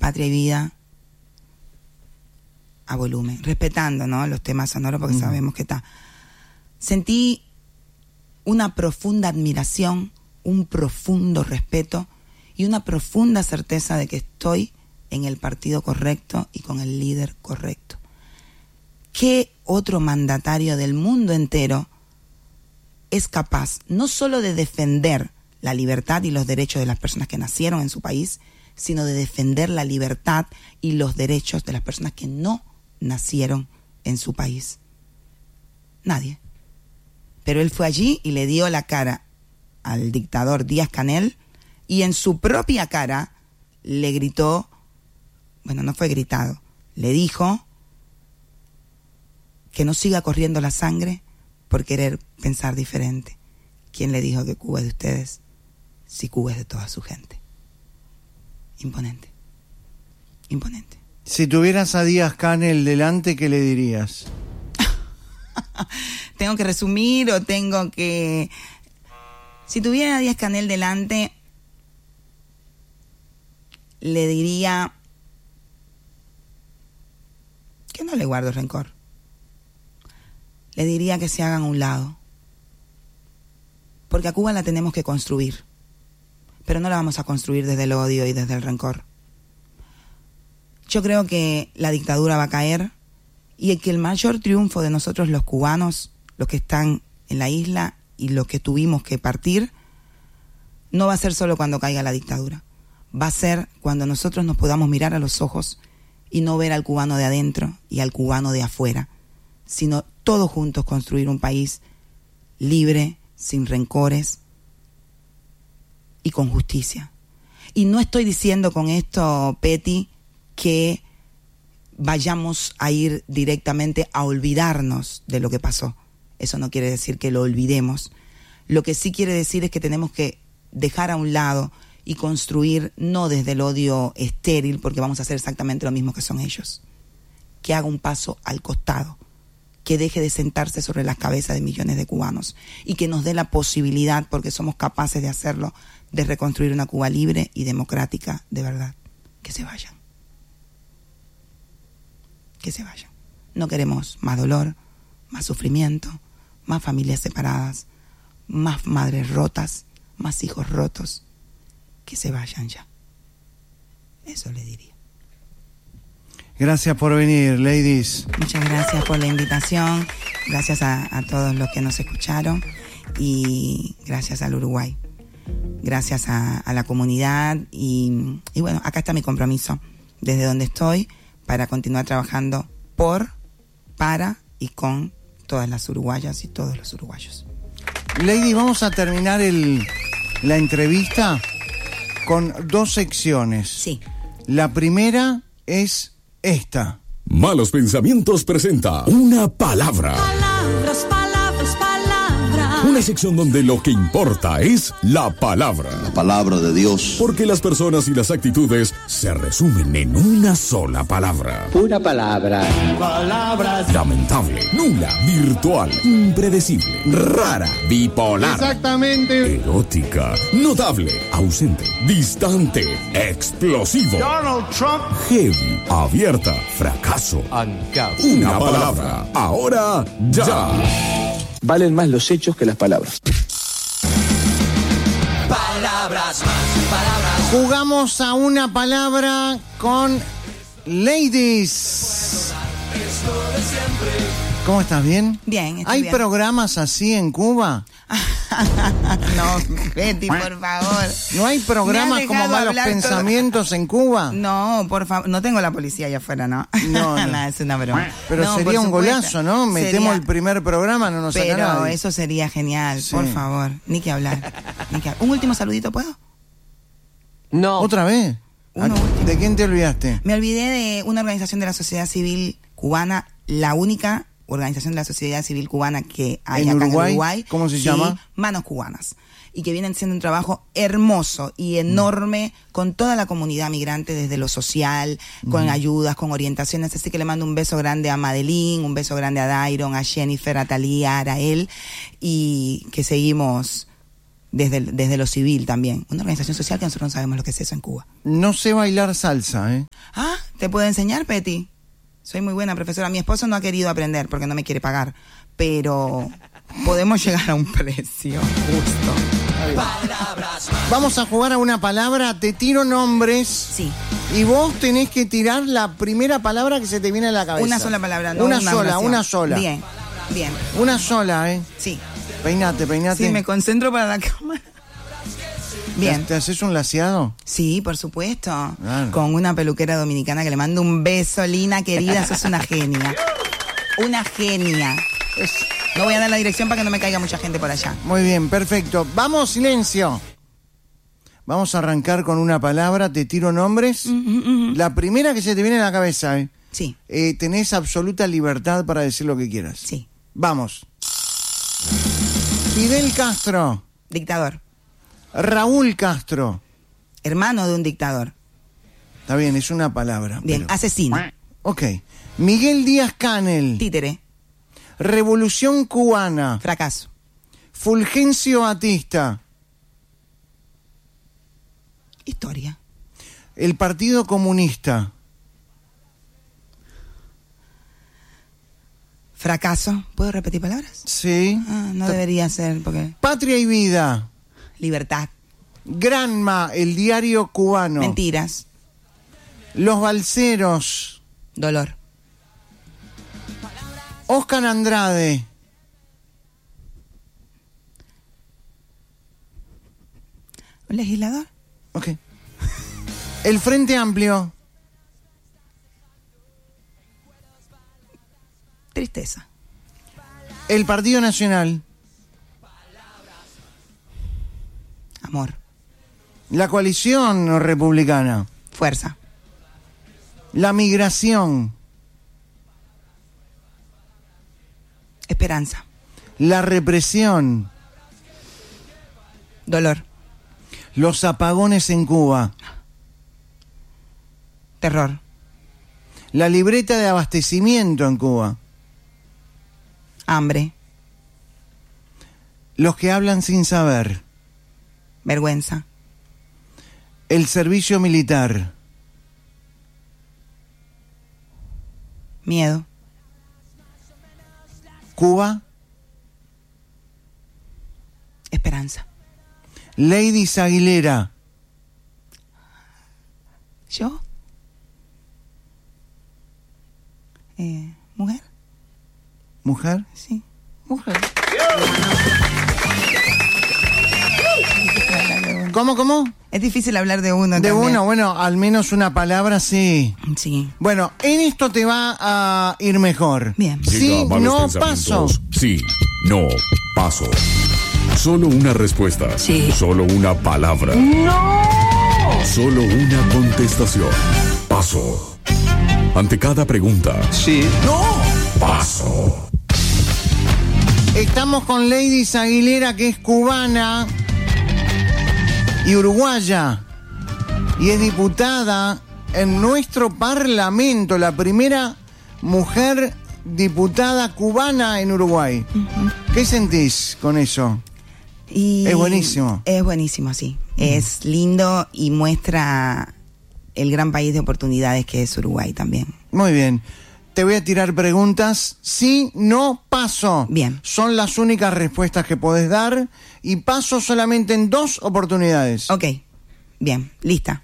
Patria y Vida a volumen, respetando, ¿no?, los temas sonoros, porque sabemos que está. Sentí una profunda admiración, un profundo respeto y una profunda certeza de que estoy en el partido correcto y con el líder correcto. ¿Qué otro mandatario del mundo entero es capaz no solo de defender la libertad y los derechos de las personas que nacieron en su país, sino de defender la libertad y los derechos de las personas que no nacieron en su país? Nadie. Pero él fue allí y le dio la cara al dictador Díaz-Canel y en su propia cara le gritó, bueno, no fue gritado, le dijo que no siga corriendo la sangre por querer pensar diferente. ¿Quién le dijo que Cuba es de ustedes si Cuba es de toda su gente? Imponente. Imponente. Si tuvieras a Díaz-Canel delante, ¿qué le dirías? ¿Tengo que resumir o tengo que...? Si tuviera a Díaz-Canel delante, le diría que no le guardo rencor. Le diría que se hagan a un lado. Porque a Cuba la tenemos que construir. Pero no la vamos a construir desde el odio y desde el rencor. Yo creo que la dictadura va a caer y que el mayor triunfo de nosotros los cubanos, los que están en la isla y los que tuvimos que partir, no va a ser solo cuando caiga la dictadura. Va a ser cuando nosotros nos podamos mirar a los ojos y no ver al cubano de adentro y al cubano de afuera, sino todos juntos construir un país libre, sin rencores y con justicia. Y no estoy diciendo con esto, Petty, que vayamos a ir directamente a olvidarnos de lo que pasó. Eso no quiere decir que lo olvidemos. Lo que sí quiere decir es que tenemos que dejar a un lado y construir no desde el odio estéril, porque vamos a hacer exactamente lo mismo que son ellos. Que haga un paso al costado, que deje de sentarse sobre las cabezas de millones de cubanos y que nos dé la posibilidad, porque somos capaces de hacerlo, de reconstruir una Cuba libre y democrática de verdad. Que se vayan. Que se vayan. No queremos más dolor, más sufrimiento, más familias separadas, más madres rotas, más hijos rotos. Que se vayan ya. Eso le diría. Gracias por venir, ladies. Muchas gracias por la invitación. Gracias a todos los que nos escucharon y gracias al Uruguay. Gracias a la comunidad y bueno, acá está mi compromiso desde donde estoy para continuar trabajando para y con todas las uruguayas y todos los uruguayos. Lady, vamos a terminar la entrevista con 2 secciones. Sí. La primera es esta. Malos Pensamientos presenta Una Palabra. Palabras, palabras, palabras. Una sección donde lo que importa es la palabra. La palabra de Dios. Porque las personas y las actitudes se resumen en una sola palabra. Una palabra. Palabras. Lamentable, nula, virtual, impredecible, rara, bipolar. Exactamente. Erótica, notable, ausente, distante, explosivo. Donald Trump. Heavy, abierta, fracaso. Una palabra. Ahora ya. Valen más los hechos que las palabras. Palabras más, palabras. Jugamos a una palabra con ladies. ¿Cómo estás? ¿Bien? Bien, estoy ¿Hay bien. programas así en Cuba? No, Betty, por favor. ¿No hay programas Me has como dejado Malos hablar Pensamientos en Cuba? No, por favor, no tengo la policía allá afuera, ¿no? No. No, es una broma. Pero No, sería por un supuesto. golazo, ¿no? Metemos Sería- el primer programa, no nos saca Pero nadie. eso sería genial, Sí. por favor. Ni que hablar. ¿Un último saludito puedo? No. ¿Otra vez? Uno último. ¿De quién te olvidaste? Me olvidé de una organización de la sociedad civil cubana, la única organización de la sociedad civil cubana que hay ¿En acá Uruguay? en Uruguay. ¿Cómo se Sí, llama? Manos Cubanas. Y que vienen haciendo un trabajo hermoso y enorme con toda la comunidad migrante desde lo social, con ayudas, con orientaciones. Así que le mando un beso grande a Madeline, un beso grande a Dairon, a Jennifer, a Talía, a Arael, y que seguimos desde lo civil también. Una organización social que nosotros no sabemos lo que es eso en Cuba. No sé bailar salsa, ¿eh? Ah, ¿te puedo enseñar, Peti? Soy muy buena profesora. Mi esposo no ha querido aprender porque no me quiere pagar. Pero podemos llegar a un precio justo. Vamos a jugar a una palabra. Te tiro nombres. Sí. Y vos tenés que tirar la primera palabra que se te viene a la cabeza. Una sola palabra, no una una sola, oración. una sola. Bien. Una sola, ¿eh? Sí. Peinate. Sí, me concentro para la cámara. Bien. ¿Te haces un laseado? Sí, por supuesto. Claro. Con una peluquera dominicana que le mando un beso, Lina, querida. Sos una genia. Una genia. No voy a dar la dirección para que no me caiga mucha gente por allá. Muy bien, perfecto. Vamos, silencio. Vamos a arrancar con una palabra. Te tiro nombres. La primera que se te viene a la cabeza, ¿eh? Sí. Tenés absoluta libertad para decir lo que quieras. Sí. Vamos. Fidel Castro. Dictador. Raúl Castro. Hermano de un dictador. Está bien, es una palabra. Bien. pero- Asesino. Ok. Miguel Díaz-Canel. Títere. Revolución Cubana. Fracaso. Fulgencio Batista. Historia. El Partido Comunista. Fracaso. ¿Puedo repetir palabras? Sí. No debería ser porque... Patria y Vida. Libertad. Granma, el diario cubano. Mentiras. Los Balseros. Dolor. Oscar Andrade. ¿Un legislador? Ok. El Frente Amplio. Tristeza. El Partido Nacional. Amor. La Coalición Republicana. Fuerza. La Migración. Esperanza. La Represión. Dolor. Los apagones en Cuba. Terror. La libreta de abastecimiento en Cuba. Hambre. Los que hablan sin saber. Vergüenza. El servicio militar. Miedo. Cuba. Esperanza. Lady Aguilera. ¿Yo? ¿Mujer? ¿Mujer? Sí. Mujer. ¿Cómo? Es difícil hablar de uno. De también. uno, bueno, al menos una palabra sí. Sí. Bueno, en esto te va a ir mejor. Bien. Sí, Llega a malos no, pensamientos. paso. Sí, no, paso. Solo una respuesta. Sí. Solo una palabra. ¡No! Solo una contestación. Paso. Ante cada pregunta. Sí. Paso. Estamos con Lady Aguilera, que es cubana y uruguaya. Y es diputada en nuestro parlamento, la primera mujer diputada cubana en Uruguay. ¿Qué sentís con eso? Y Es buenísimo. Es buenísimo, sí. Es lindo y muestra el gran país de oportunidades que es Uruguay también. Muy bien. Te voy a tirar preguntas. Sí, no, paso. Bien. Son las únicas respuestas que podés dar y paso solamente en 2 oportunidades. Ok. Bien. Lista.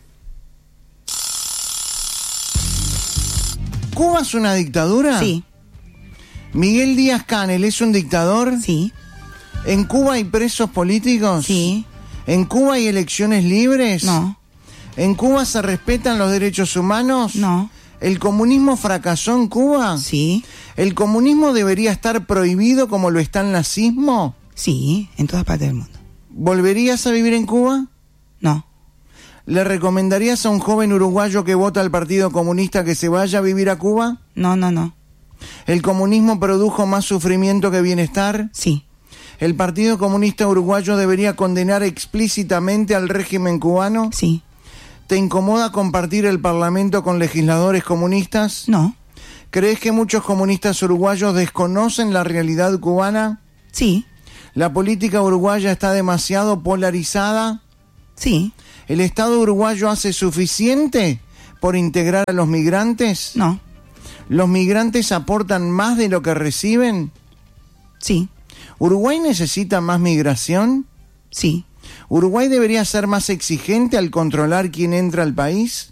¿Cuba es una dictadura? Sí. ¿Miguel Díaz-Canel es un dictador? Sí. ¿En Cuba hay presos políticos? Sí. ¿En Cuba hay elecciones libres? No. ¿En Cuba se respetan los derechos humanos? No. ¿El comunismo fracasó en Cuba? Sí. ¿El comunismo debería estar prohibido como lo está el nazismo? Sí. En todas partes del mundo. ¿Volverías a vivir en Cuba? No. ¿Le recomendarías a un joven uruguayo que vota al Partido Comunista que se vaya a vivir a Cuba? No. ¿El comunismo produjo más sufrimiento que bienestar? Sí. ¿El Partido Comunista Uruguayo debería condenar explícitamente al régimen cubano? Sí. ¿Te incomoda compartir el Parlamento con legisladores comunistas? No. ¿Crees que muchos comunistas uruguayos desconocen la realidad cubana? Sí. ¿La política uruguaya está demasiado polarizada? Sí. ¿El Estado uruguayo hace suficiente por integrar a los migrantes? No. ¿Los migrantes aportan más de lo que reciben? Sí. ¿Uruguay necesita más migración? Sí. ¿Uruguay debería ser más exigente al controlar quién entra al país?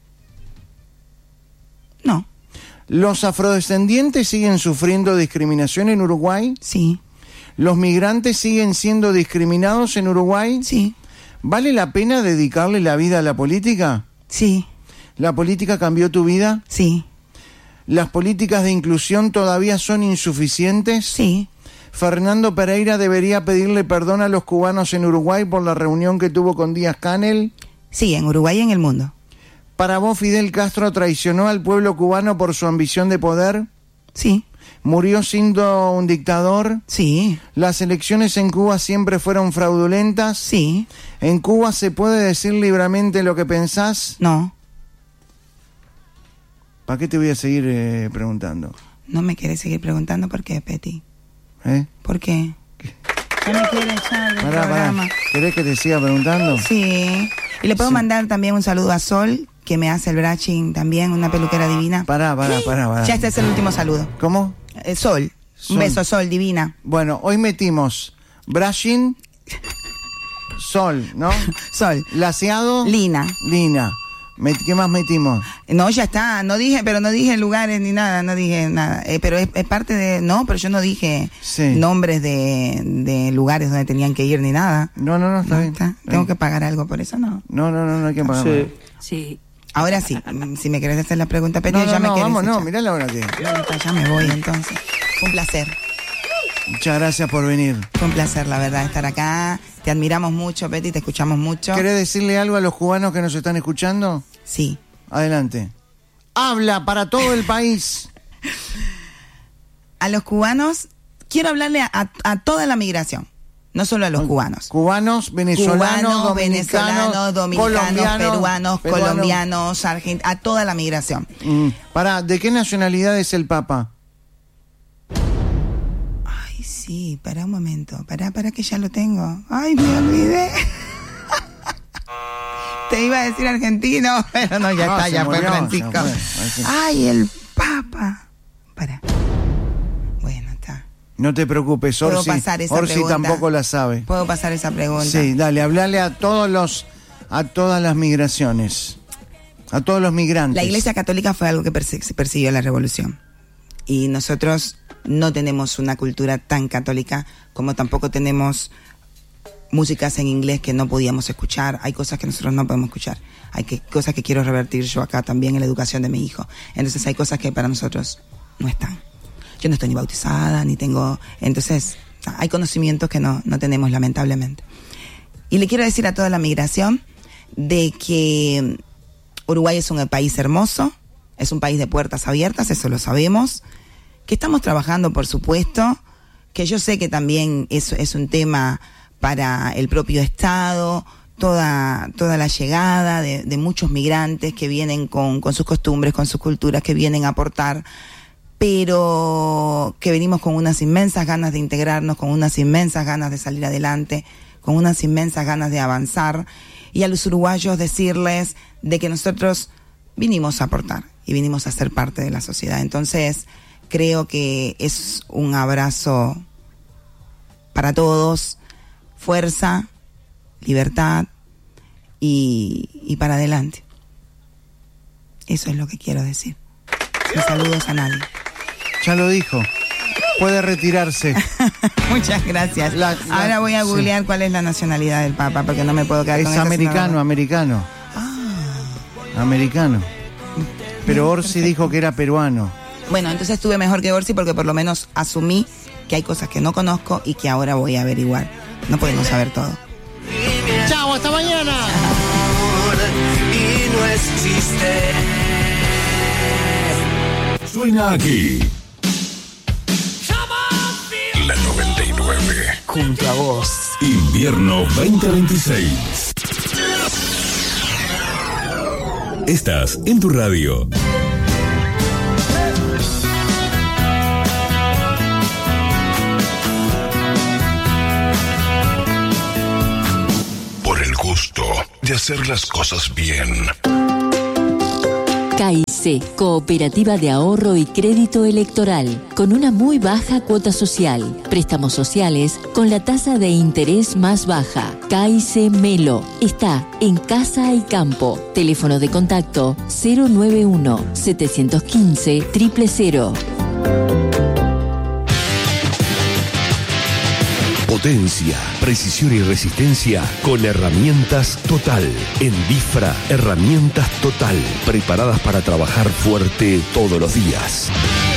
No. ¿Los afrodescendientes siguen sufriendo discriminación en Uruguay? Sí. ¿Los migrantes siguen siendo discriminados en Uruguay? Sí. ¿Vale la pena dedicarle la vida a la política? Sí. ¿La política cambió tu vida? Sí. ¿Las políticas de inclusión todavía son insuficientes? Sí. ¿Fernando Pereira debería pedirle perdón a los cubanos en Uruguay por la reunión que tuvo con Díaz-Canel? Sí, en Uruguay y en el mundo. ¿Para vos Fidel Castro traicionó al pueblo cubano por su ambición de poder? Sí. ¿Murió siendo un dictador? Sí. ¿Las elecciones en Cuba siempre fueron fraudulentas? Sí. ¿En Cuba se puede decir libremente lo que pensás? No. ¿Para qué te voy a seguir preguntando? No me quieres seguir preguntando por qué, Peti. ¿Por qué? No me quieres echar del programa. ¿Querés que te siga preguntando? Sí. Y le puedo mandar también un saludo a Sol, que me hace el brushing también, una peluquera divina. Pará. Ya este es el último saludo. ¿Cómo? Sol. Un beso, Sol, divina. Bueno, hoy metimos brushing, Sol, ¿no? Sol. Laseado. Lina. ¿Qué más metimos? No, ya está, no dije lugares ni nada, no dije nada. Pero es parte de... No, pero yo no dije nombres de lugares donde tenían que ir ni nada. No, está bien. ¿Tengo que pagar algo por eso? No. No hay que pagar. Sí. Ahora sí, si me querés hacer la pregunta, Peti, ya me querés vamos, echar. mirá la hora que... Ya me voy entonces. Un placer. Muchas gracias por venir. Fue un placer, la verdad, estar acá. Te admiramos mucho, Peti, te escuchamos mucho. ¿Querés decirle algo a los cubanos que nos están escuchando? Sí. Adelante. Habla para todo el país. A los cubanos, quiero hablarle a toda la migración, no solo a los cubanos. Cubanos, venezolanos, dominicanos, peruanos, colombianos, argentinos, a toda la migración. ¿De qué nacionalidad es el Papa? Sí, para un momento, para que ya lo tengo. Ay, me olvidé. Te iba a decir argentino, pero no, ya está, ya fue Francisco. Ay, el Papa. Bueno, está. No te preocupes, Orsi tampoco la sabe. ¿Puedo pasar esa pregunta? Sí, dale, hablale a todas las migraciones, a todos los migrantes. La Iglesia Católica fue algo que persiguió la revolución. Y nosotros no tenemos una cultura tan católica como tampoco tenemos músicas en inglés que no podíamos escuchar. Hay cosas que nosotros no podemos escuchar. Hay cosas que quiero revertir yo acá también en la educación de mi hijo. Entonces hay cosas que para nosotros no están. Yo no estoy ni bautizada, ni tengo... Entonces hay conocimientos que no tenemos, lamentablemente. Y le quiero decir a toda la migración de que Uruguay es un país hermoso, es un país de puertas abiertas, eso lo sabemos, que estamos trabajando, por supuesto, que yo sé que también es un tema para el propio Estado, toda la llegada de muchos migrantes que vienen con sus costumbres, con sus culturas, que vienen a aportar, pero que venimos con unas inmensas ganas de integrarnos, con unas inmensas ganas de salir adelante, con unas inmensas ganas de avanzar, y a los uruguayos decirles de que nosotros vinimos a aportar y vinimos a ser parte de la sociedad. Entonces, creo que es un abrazo para todos, fuerza, libertad y para adelante. Eso es lo que quiero decir. Sin saludos a nadie. Ya lo dijo. Puede retirarse. Muchas gracias. Ahora voy a googlear cuál es la nacionalidad del Papa, porque no me puedo quedar con eso. Es americano. Americano. Pero Orsi dijo que era peruano. Bueno, entonces estuve mejor que Orsi porque por lo menos asumí que hay cosas que no conozco y que ahora voy a averiguar. No podemos saber todo. ¡Chao, hasta mañana! Y no existe. Suena aquí. La 99. Junto a vos. Invierno 2026. Estás en tu radio. de hacer las cosas bien. CAICE, Cooperativa de Ahorro y Crédito Electoral, con una muy baja cuota social. Préstamos sociales con la tasa de interés más baja. CAICE Melo. Está en Casa y Campo. Teléfono de contacto 091-715-000. Potencia, precisión y resistencia con herramientas Total. En Difra, herramientas Total, preparadas para trabajar fuerte todos los días.